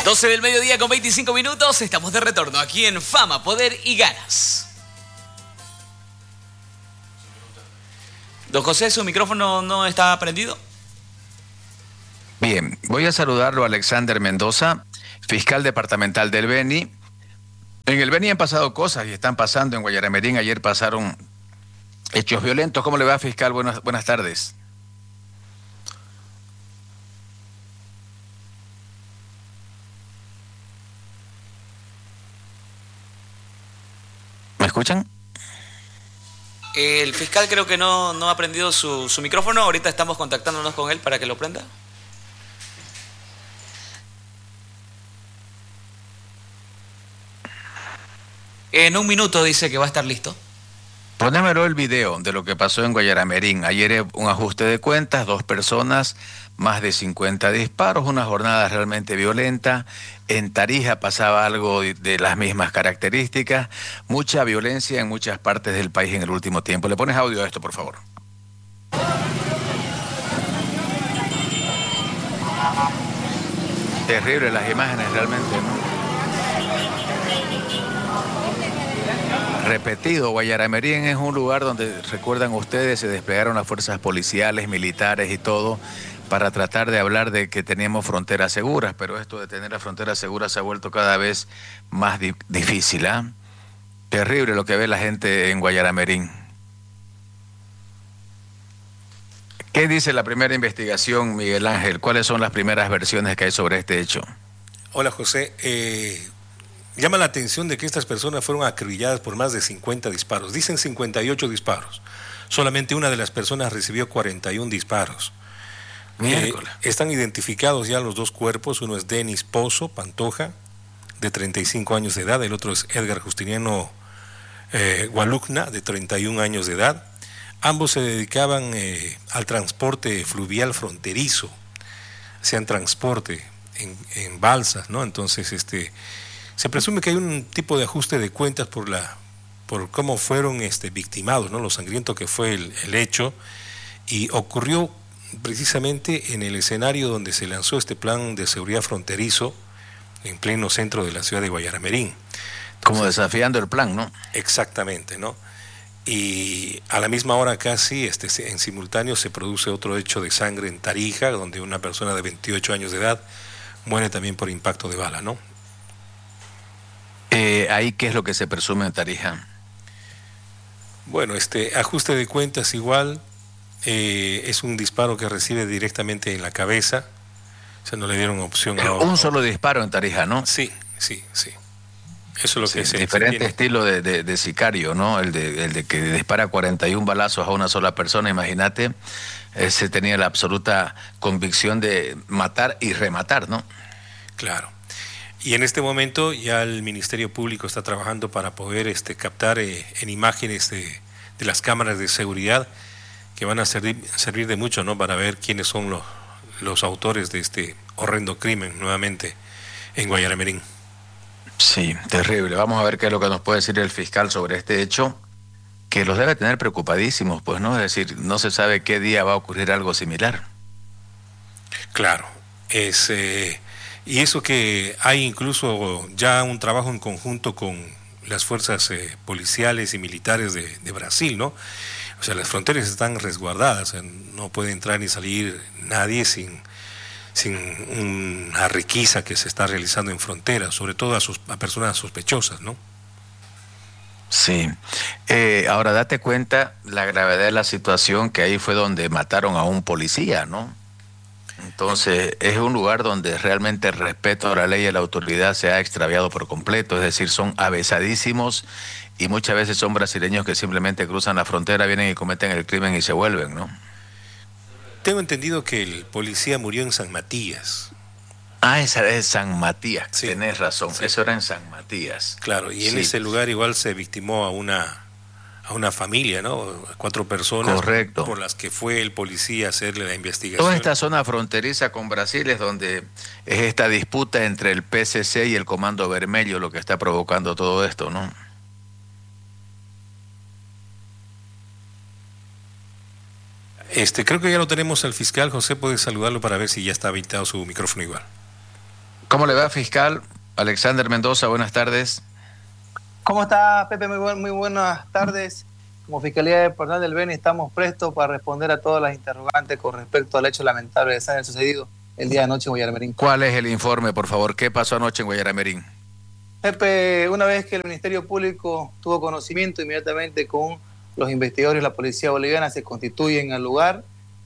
12 del mediodía con 25 minutos. Estamos de retorno aquí en Fama, Poder y Ganas. Don José, ¿su micrófono no está prendido? Bien, voy a saludarlo a Alexander Mendoza, fiscal departamental del Beni. En el Beni han pasado cosas y están pasando en Guayaramerín. Ayer pasaron hechos violentos. ¿Cómo le va, fiscal? Buenas tardes. ¿Me escuchan? El fiscal creo que no ha prendido su micrófono. Ahorita estamos contactándonos con él para que lo prenda. En un minuto dice que va a estar listo. Ponémelo el video de lo que pasó en Guayaramerín. Ayer un ajuste de cuentas, 2 personas, más de 50 disparos, una jornada realmente violenta. En Tarija pasaba algo de las mismas características, mucha violencia en muchas partes del país en el último tiempo. ¿Le pones audio a esto, por favor? Terrible las imágenes realmente, ¿no? Repetido, Guayaramerín es un lugar donde, recuerdan ustedes, se desplegaron las fuerzas policiales, militares y todo para tratar de hablar de que teníamos fronteras seguras, pero esto de tener las fronteras seguras se ha vuelto cada vez más difícil, ¿ah? Terrible lo que ve la gente en Guayaramerín. ¿Qué dice la primera investigación, Miguel Ángel? ¿Cuáles son las primeras versiones que hay sobre este hecho? Hola, José. Llama la atención de que estas personas fueron acribilladas por más de 50 disparos. Dicen 58 disparos. Solamente una de las personas recibió 41 disparos. Están identificados ya los 2 cuerpos. Uno es Denis Pozo Pantoja, de 35 años de edad. El otro es Edgar Justiniano Gualucna, de 31 años de edad. Ambos se dedicaban al transporte fluvial fronterizo. Hacían transporte en balsas, ¿no? Entonces, se presume que hay un tipo de ajuste de cuentas por cómo fueron victimados, ¿no? Lo sangriento que fue el hecho, y ocurrió precisamente en el escenario donde se lanzó este plan de seguridad fronterizo en pleno centro de la ciudad de Guayaramerín. Entonces, como desafiando el plan, ¿no? Exactamente, ¿no? Y a la misma hora casi, en simultáneo, se produce otro hecho de sangre en Tarija, donde una persona de 28 años de edad muere también por impacto de bala, ¿no? ¿Ahí qué es lo que se presume en Tarija? Bueno, ajuste de cuentas igual, es un disparo que recibe directamente en la cabeza, o sea, no le dieron opción a... Un solo disparo en Tarija, ¿no? Sí. Eso es lo que se diferente estilo de sicario, ¿no? El de que dispara 41 balazos a una sola persona, imagínate, se tenía la absoluta convicción de matar y rematar, ¿no? Claro. Y en este momento ya el Ministerio Público está trabajando para poder captar en imágenes de las cámaras de seguridad que van a servir de mucho, ¿no? Para ver quiénes son los autores de este horrendo crimen nuevamente en Guayaramerín. Sí, terrible. Vamos a ver qué es lo que nos puede decir el fiscal sobre este hecho, que los debe tener preocupadísimos, pues, ¿no? Es decir, no se sabe qué día va a ocurrir algo similar. Claro, y eso que hay incluso ya un trabajo en conjunto con las fuerzas policiales y militares de Brasil, ¿no? O sea, las fronteras están resguardadas, no puede entrar ni salir nadie sin una requisa que se está realizando en fronteras, sobre todo a personas sospechosas, ¿no? Sí. Ahora date cuenta la gravedad de la situación, que ahí fue donde mataron a un policía, ¿no? Entonces es un lugar donde realmente el respeto a la ley y a la autoridad se ha extraviado por completo, es decir, son avesadísimos y muchas veces son brasileños que simplemente cruzan la frontera, vienen y cometen el crimen y se vuelven, ¿no? Tengo entendido que el policía murió en San Matías. Ah, esa es San Matías, sí. Tenés razón, sí. Eso era en San Matías. Claro, y en ese lugar igual se victimó a una familia, ¿no? 4 personas. Correcto. Por las que fue el policía a hacerle la investigación. Toda esta zona fronteriza con Brasil es donde es esta disputa entre el PCC y el Comando Vermelho lo que está provocando todo esto, ¿no? Creo que ya lo tenemos al fiscal. José, puede saludarlo para ver si ya está habilitado su micrófono igual. ¿Cómo le va, fiscal? Alexander Mendoza, buenas tardes. ¿Cómo está, Pepe? Muy buenas tardes. Como Fiscalía Departamental del Beni estamos prestos para responder a todas las interrogantes con respecto al hecho lamentable de sangre sucedido el día de anoche en Guayaramerín. ¿Cuál es el informe, por favor? ¿Qué pasó anoche en Guayaramerín? Pepe, una vez que el Ministerio Público tuvo conocimiento, inmediatamente con los investigadores y la policía boliviana se constituyen al lugar,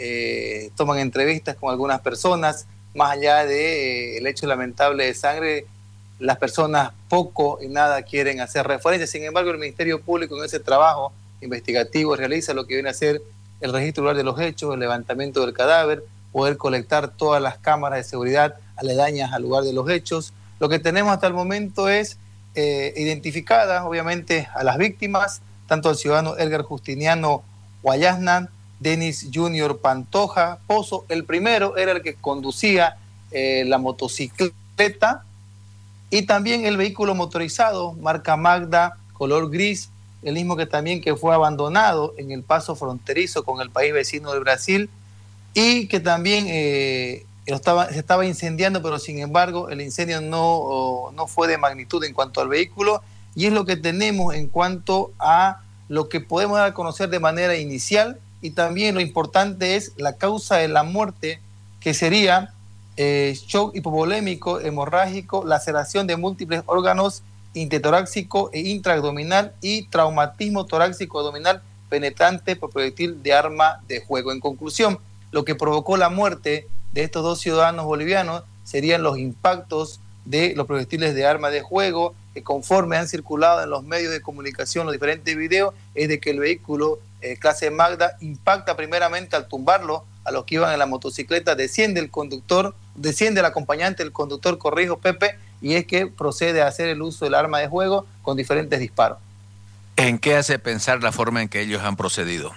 toman entrevistas con algunas personas. Más allá del hecho lamentable de sangre, las personas poco y nada quieren hacer referencia. Sin embargo, el Ministerio Público en ese trabajo investigativo realiza lo que viene a ser el registro lugar de los hechos, el levantamiento del cadáver, poder colectar todas las cámaras de seguridad aledañas al lugar de los hechos. Lo que tenemos hasta el momento es identificadas, obviamente, a las víctimas, tanto al ciudadano Edgar Justiniano Guayasnan, Denis Junior Pantoja Pozo. El primero era el que conducía la motocicleta, y también el vehículo motorizado marca Magda color gris, el mismo que también que fue abandonado en el paso fronterizo con el país vecino de Brasil, y que también se estaba incendiando, pero sin embargo el incendio no fue de magnitud en cuanto al vehículo, y es lo que tenemos en cuanto a lo que podemos dar a conocer de manera inicial. Y también lo importante es la causa de la muerte, que sería shock hipovolémico hemorrágico, laceración de múltiples órganos intertorácico e intraabdominal y traumatismo torácico abdominal penetrante por proyectil de arma de fuego. En conclusión, lo que provocó la muerte de estos dos ciudadanos bolivianos serían los impactos de los proyectiles de arma de fuego, que conforme han circulado en los medios de comunicación los diferentes videos, es de que el vehículo clase Magda impacta primeramente al tumbarlo a los que iban en la motocicleta, desciende el conductor, desciende el acompañante, el conductor, corrijo Pepe, y es que procede a hacer el uso del arma de fuego con diferentes disparos. ¿En qué hace pensar la forma en que ellos han procedido?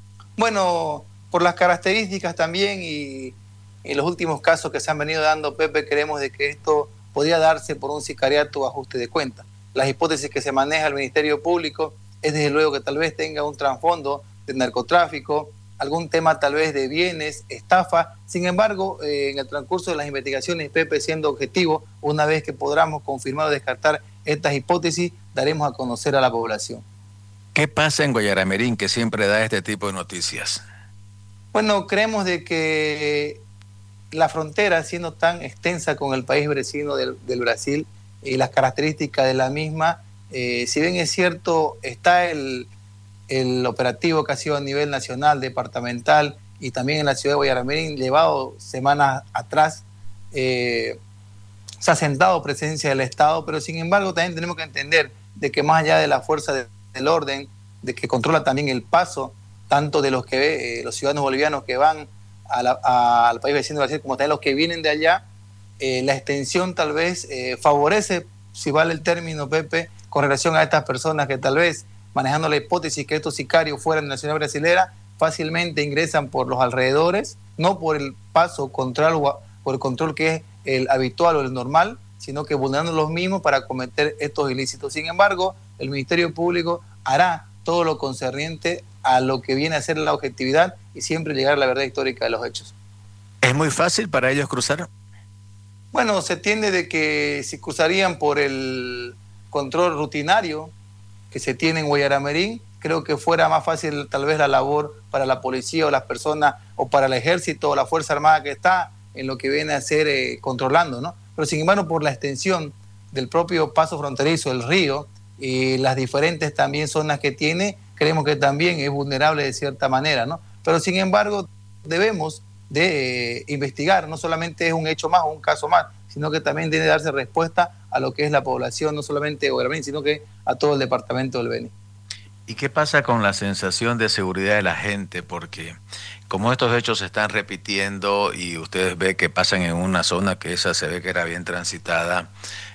Bueno, por las características también y en los últimos casos que se han venido dando, Pepe, creemos de que esto podría darse por un sicariato o ajuste de cuenta. Las hipótesis que se maneja el Ministerio Público es desde luego que tal vez tenga un trasfondo de narcotráfico, algún tema tal vez de bienes, estafa. Sin embargo, en el transcurso de las investigaciones, Pepe, siendo objetivo, una vez que podamos confirmar o descartar estas hipótesis, daremos a conocer a la población. ¿Qué pasa en Guayaramerín que siempre da este tipo de noticias? Bueno, creemos de que la frontera, siendo tan extensa con el país vecino del Brasil y las características de la misma, si bien es cierto, está el operativo que ha sido a nivel nacional, departamental y también en la ciudad de Guayaramerín, llevado semanas atrás, se ha sentado presencia del Estado, pero sin embargo también tenemos que entender de que más allá de la fuerza del orden, de que controla también el paso, tanto de los los ciudadanos bolivianos que van al país vecino de Brasil, como también los que vienen de allá, la extensión tal vez favorece, si vale el término, Pepe, con relación a estas personas que tal vez, manejando la hipótesis que estos sicarios fueran de nacionalidad brasilera, fácilmente ingresan por los alrededores, no por el paso contrario, por el control que es el habitual o el normal, sino que vulnerando los mismos para cometer estos ilícitos. Sin embargo, el Ministerio Público hará todo lo concerniente a lo que viene a ser la objetividad y siempre llegar a la verdad histórica de los hechos. ¿Es muy fácil para ellos cruzar? Bueno, se entiende de que si cruzarían por el control rutinario que se tiene en Guayaramerín, creo que fuera más fácil tal vez la labor para la policía o las personas o para el ejército o la Fuerza Armada que está en lo que viene a ser controlando, ¿no? Pero sin embargo, por la extensión del propio paso fronterizo, el río, y las diferentes también zonas que tiene, creemos que también es vulnerable de cierta manera, ¿no? Pero sin embargo, debemos de investigar, no solamente es un hecho más o un caso más, sino que también debe darse respuesta a lo que es la población, no solamente de Guayaramerín, sino que a todo el departamento del Beni. ¿Y qué pasa con la sensación de seguridad de la gente? Porque como estos hechos se están repitiendo y ustedes ven que pasan en una zona que esa se ve que era bien transitada,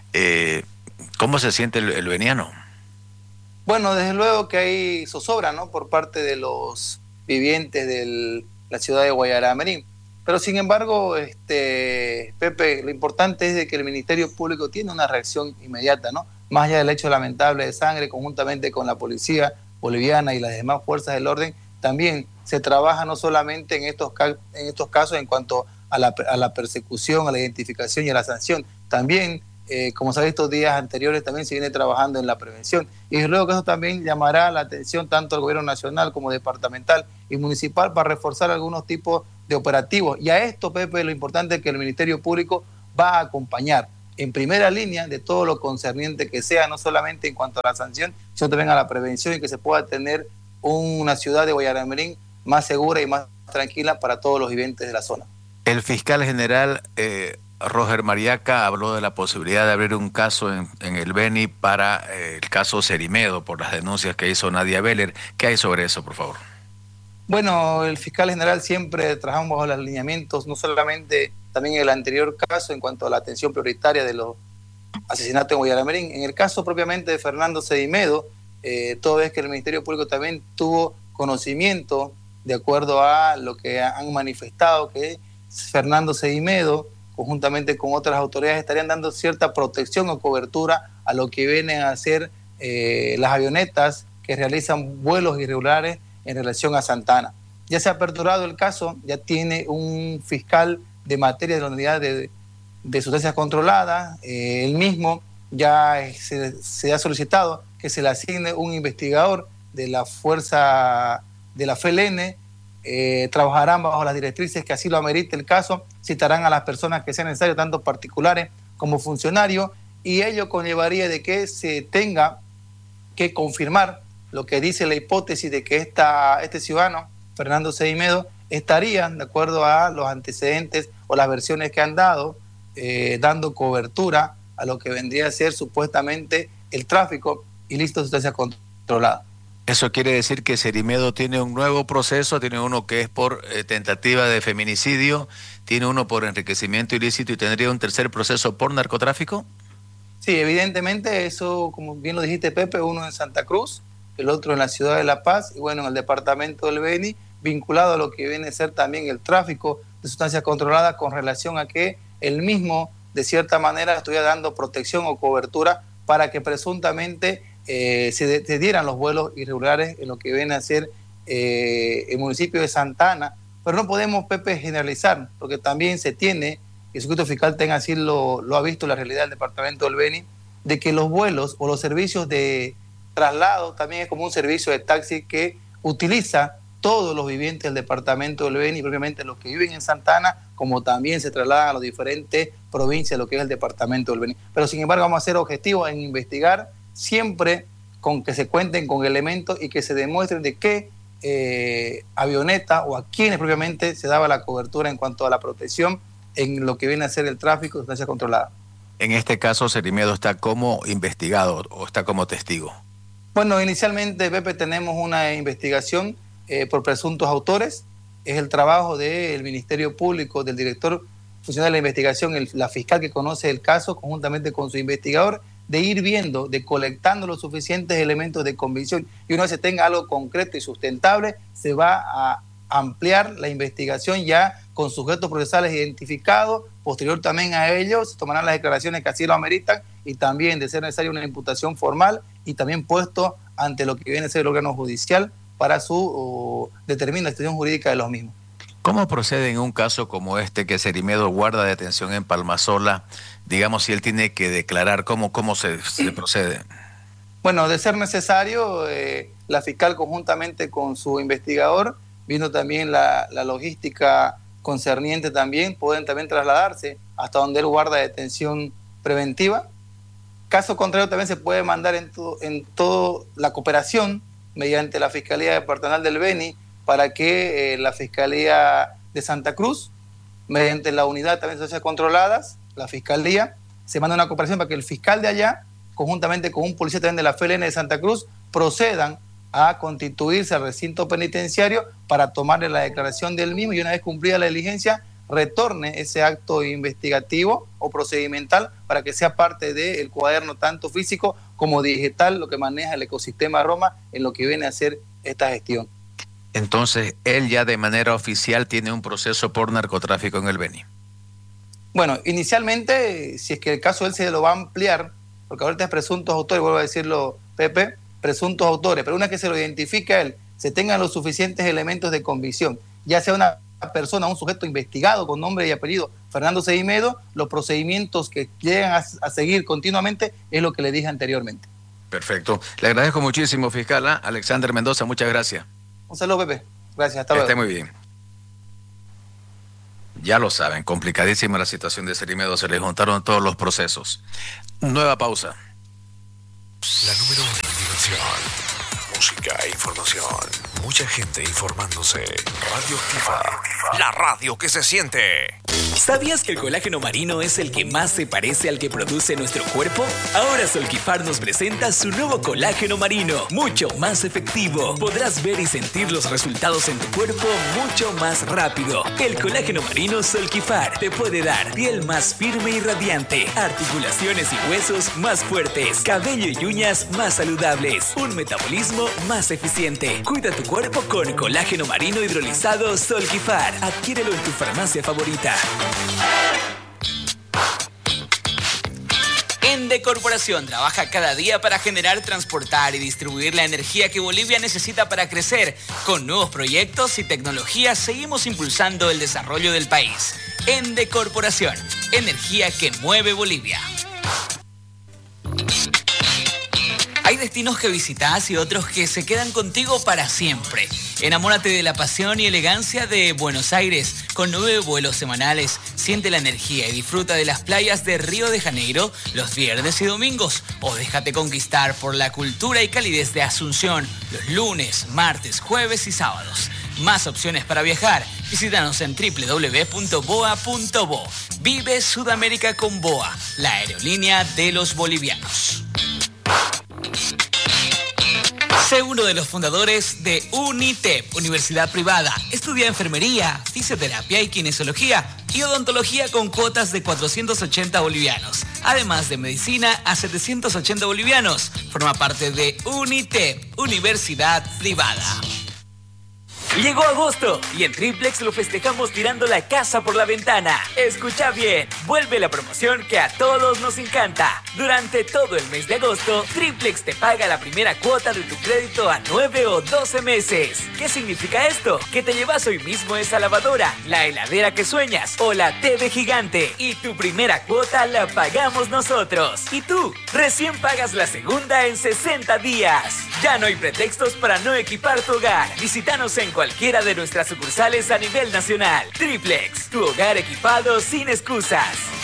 ¿cómo se siente el beniano? Bueno, desde luego que hay zozobra, ¿no?, por parte de los vivientes de la ciudad de Guayaramerín. Pero sin embargo, Pepe, lo importante es de que el Ministerio Público tiene una reacción inmediata, ¿no? Más allá del hecho lamentable de sangre, conjuntamente con la policía boliviana y las demás fuerzas del orden, también se trabaja no solamente en estos casos en cuanto a la persecución, a la identificación y a la sanción, también, como se ha visto días anteriores, también se viene trabajando en la prevención. Y luego que eso también llamará la atención tanto al gobierno nacional como departamental y municipal para reforzar algunos tipos de operativos. Y a esto, Pepe, lo importante es que el Ministerio Público va a acompañar en primera línea de todo lo concerniente que sea, no solamente en cuanto a la sanción, sino también a la prevención y que se pueda tener una ciudad de Guayaramerín más segura y más tranquila para todos los vivientes de la zona. El fiscal general Roger Mariaca habló de la posibilidad de abrir un caso en el Beni para el caso Cerimedo por las denuncias que hizo Nadia Beller. ¿Qué hay sobre eso, por favor? Bueno, el fiscal general siempre trabajamos bajo los lineamientos, no solamente también en el anterior caso en cuanto a la atención prioritaria de los asesinatos en Guayaramerín. En el caso propiamente de Fernando Cerimedo, toda vez que el Ministerio Público también tuvo conocimiento, de acuerdo a lo que han manifestado, que Fernando Cerimedo, conjuntamente con otras autoridades, estarían dando cierta protección o cobertura a lo que vienen a ser las avionetas que realizan vuelos irregulares en relación a Santa Ana. Ya se ha aperturado el caso, ya tiene un fiscal de materia de la unidad de sustancias controladas, el mismo ya se ha solicitado que se le asigne un investigador de la fuerza de la FLN, trabajarán bajo las directrices que así lo amerite el caso, citarán a las personas que sean necesarias, tanto particulares como funcionarios, y ello conllevaría de que se tenga que confirmar lo que dice la hipótesis de que este ciudadano, Fernando Cerimedo, estaría, de acuerdo a los antecedentes o las versiones que han dado, dando cobertura a lo que vendría a ser supuestamente el tráfico ilícito de sustancias controladas. Eso quiere decir que Cerimedo tiene un nuevo proceso, tiene uno que es por tentativa de feminicidio, tiene uno por enriquecimiento ilícito y tendría un tercer proceso por narcotráfico. Sí, evidentemente eso, como bien lo dijiste, Pepe, uno en Santa Cruz, el otro en la ciudad de La Paz y bueno, en el departamento del Beni, vinculado a lo que viene a ser también el tráfico de sustancias controladas con relación a que el mismo, de cierta manera, estuviera dando protección o cobertura para que presuntamente se dieran los vuelos irregulares en lo que viene a ser el municipio de Santa Ana. Pero no podemos, Pepe, generalizar, porque también se tiene, y el circuito fiscal así lo ha visto la realidad del departamento del Beni, de que los vuelos o los servicios de traslado también es como un servicio de taxi que utiliza todos los vivientes del departamento del Beni, propiamente los que viven en Santa Ana, como también se trasladan a las diferentes provincias, lo que es el departamento del Beni. Pero sin embargo vamos a ser objetivos en investigar siempre con que se cuenten con elementos y que se demuestren de qué avioneta o a quienes propiamente se daba la cobertura en cuanto a la protección en lo que viene a ser el tráfico de sustancias controladas. En este caso, Cerimedo está como investigado o está como testigo. Bueno, inicialmente, Pepe, tenemos una investigación por presuntos autores. Es el trabajo del Ministerio Público, del director funcional de la investigación, la fiscal que conoce el caso, conjuntamente con su investigador, de ir viendo, de colectando los suficientes elementos de convicción. Y una vez se tenga algo concreto y sustentable, se va a ampliar la investigación ya con sujetos procesales identificados. Posterior también a ellos se tomarán las declaraciones que así lo ameritan y también, de ser necesaria, una imputación formal y también puesto ante lo que viene a ser el órgano judicial para su determinación jurídica de los mismos. ¿Cómo procede en un caso como este que Cerimedo guarda detención en Palmasola? Digamos, si él tiene que declarar, ¿cómo se procede? Bueno, de ser necesario, la fiscal conjuntamente con su investigador, viendo también la logística concerniente también, pueden también trasladarse hasta donde él guarda detención preventiva. Caso contrario, también se puede mandar en toda la cooperación mediante la Fiscalía Departamental del Beni para que la Fiscalía de Santa Cruz, mediante la unidad también de sustancias controladas, la Fiscalía, se manda una cooperación para que el fiscal de allá, conjuntamente con un policía también de la FLN de Santa Cruz, procedan a constituirse al recinto penitenciario para tomarle la declaración del mismo y una vez cumplida la diligencia, retorne ese acto investigativo o procedimental para que sea parte del cuaderno tanto físico como digital, lo que maneja el ecosistema Roma en lo que viene a ser esta gestión. Entonces, él ya de manera oficial tiene un proceso por narcotráfico en el Beni. Bueno, inicialmente, si es que el caso él se lo va a ampliar, porque ahorita es presuntos autores, vuelvo a decirlo, Pepe, presuntos autores, pero una vez que se lo identifique a él, se tengan los suficientes elementos de convicción, ya sea una persona, un sujeto investigado con nombre y apellido, Fernando Seimedo, los procedimientos que llegan a seguir continuamente es lo que le dije anteriormente. Perfecto. Le agradezco muchísimo, fiscal Alexander Mendoza. Muchas gracias. Un saludo, Pepe. Gracias. Hasta luego. Que esté muy bien. Ya lo saben, complicadísima la situación de Seimedo. Se le juntaron todos los procesos. Nueva pausa. La número 1 en diversión, música e información. Mucha gente informándose. Radioactiva, la radio que se siente. ¿Sabías que el colágeno marino es el que más se parece al que produce nuestro cuerpo? Ahora Solquifar nos presenta su nuevo colágeno marino, mucho más efectivo. Podrás ver y sentir los resultados en tu cuerpo mucho más rápido. El colágeno marino Solquifar te puede dar piel más firme y radiante, articulaciones y huesos más fuertes, cabello y uñas más saludables, un metabolismo más eficiente. Cuida tu cuerpo con colágeno marino hidrolizado Solquifar. Adquiérelo en tu farmacia favorita. Ende Corporación trabaja cada día para generar, transportar y distribuir la energía que Bolivia necesita para crecer. Con nuevos proyectos y tecnologías seguimos impulsando el desarrollo del país. Ende Corporación, energía que mueve Bolivia. Hay destinos que visitas y otros que se quedan contigo para siempre. Enamórate de la pasión y elegancia de Buenos Aires. Con 9 vuelos semanales, siente la energía y disfruta de las playas de Río de Janeiro los viernes y domingos. O déjate conquistar por la cultura y calidez de Asunción los lunes, martes, jueves y sábados. Más opciones para viajar. Visítanos en www.boa.bo. Vive Sudamérica con Boa, la aerolínea de los bolivianos. Sé uno de los fundadores de UNITEP, Universidad Privada. Estudia enfermería, fisioterapia y kinesiología y odontología con cuotas de 480 bolivianos. Además de medicina a 780 bolivianos. Forma parte de UNITEP, Universidad Privada. Llegó agosto y en Triplex lo festejamos tirando la casa por la ventana. Escucha bien, vuelve la promoción que a todos nos encanta. Durante todo el mes de agosto, Triplex te paga la primera cuota de tu crédito a 9 o 12 meses. ¿Qué significa esto? Que te llevas hoy mismo esa lavadora, la heladera que sueñas o la TV gigante y tu primera cuota la pagamos nosotros. Y tú, recién pagas la segunda en 60 días. Ya no hay pretextos para no equipar tu hogar. Visítanos en cualquiera de nuestras sucursales a nivel nacional. Triplex, tu hogar equipado sin excusas.